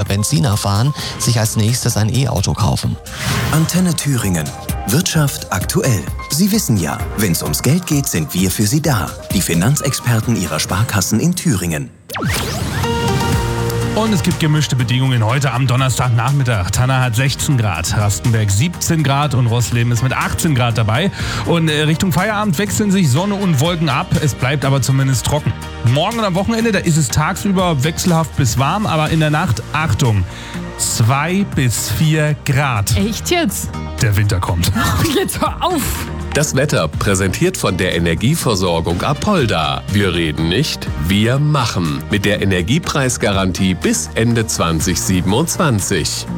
Benziner fahren, sich als nächstes ein E-Auto kaufen. Antenne Thüringen. Wirtschaft aktuell. Sie wissen ja, wenn es ums Geld geht, sind wir für Sie da. Die Finanzexperten Ihrer Sparkassen in Thüringen. Und es gibt gemischte Bedingungen heute am Donnerstagnachmittag. Tanna hat 16 Grad, Rastenberg 17 Grad und Rossleben ist mit 18 Grad dabei. Und Richtung Feierabend wechseln sich Sonne und Wolken ab. Es bleibt aber zumindest trocken. Morgen und am Wochenende, da ist es tagsüber wechselhaft bis warm, aber in der Nacht, Achtung, 2 bis 4 Grad. Echt jetzt? Der Winter kommt. Jetzt hör auf! Das Wetter präsentiert von der Energieversorgung Apolda. Wir reden nicht, wir machen. Mit der Energiepreisgarantie bis Ende 2027.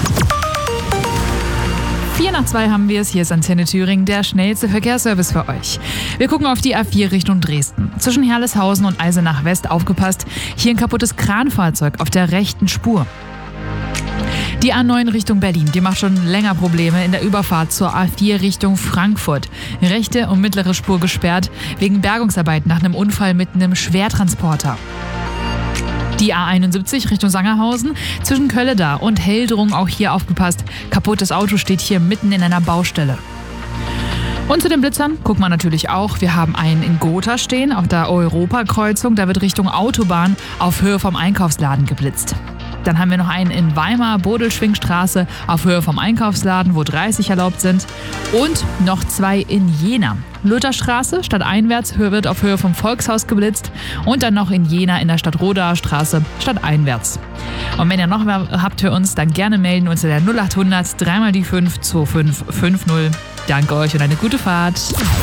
4:02 haben wir es. Hier ist Antenne Thüringen, der schnellste Verkehrsservice für euch. Wir gucken auf die A4 Richtung Dresden. Zwischen Herleshausen und Eisenach West aufgepasst. Hier ein kaputtes Kranfahrzeug auf der rechten Spur. Die A9 Richtung Berlin, die macht schon länger Probleme in der Überfahrt zur A4 Richtung Frankfurt. Rechte und mittlere Spur gesperrt wegen Bergungsarbeit nach einem Unfall mit einem Schwertransporter. Die A71 Richtung Sangerhausen, zwischen Kölledar und Heldrung auch hier aufgepasst. Kaputtes Auto steht hier mitten in einer Baustelle. Und zu den Blitzern guckt man natürlich auch. Wir haben einen in Gotha stehen, auf der Europakreuzung. Da wird Richtung Autobahn auf Höhe vom Einkaufsladen geblitzt. Dann haben wir noch einen in Weimar, Bodelschwingstraße, auf Höhe vom Einkaufsladen, wo 30 erlaubt sind. Und noch 2 in Jena. Lutherstraße, stadteinwärts, wird auf Höhe vom Volkshaus geblitzt. Und dann noch in Jena in der Stadtrodaer Straße, stadteinwärts. Und wenn ihr noch mehr habt für uns, dann gerne melden unter der 0800 3 die 5 2550. Danke euch und eine gute Fahrt.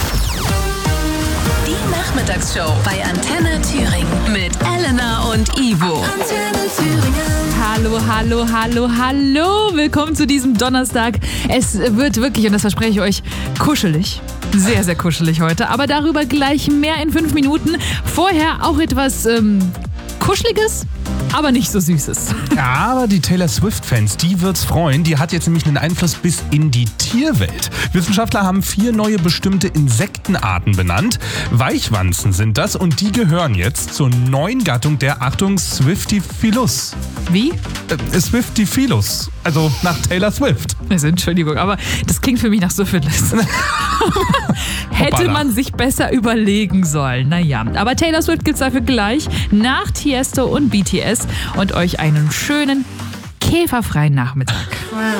Die Nachmittagsshow bei Antenne Thüringen mit Elena und Ivo. Antenne Thüringen. Hallo, hallo, hallo, hallo. Willkommen zu diesem Donnerstag. Es wird wirklich, und das verspreche ich euch, kuschelig. Sehr, sehr kuschelig heute. Aber darüber gleich mehr in 5 Minuten. Vorher auch etwas Kuscheliges, aber nicht so Süßes. Ja, aber die Taylor Swift-Fans, die wird's freuen. Die hat jetzt nämlich einen Einfluss bis in die Tierwelt. Wissenschaftler haben 4 neue bestimmte Insektenarten benannt. Weichwanzen sind das und die gehören jetzt zur neuen Gattung der, Achtung, Swiftifilus. Wie? Swiftifilus. Also nach Taylor Swift. Also, Entschuldigung, aber das klingt für mich nach Syphilis. Hätte man sich besser überlegen sollen. Naja, aber Taylor Swift gibt's dafür gleich nach Tiesto und BTS und euch einen schönen käferfreien Nachmittag.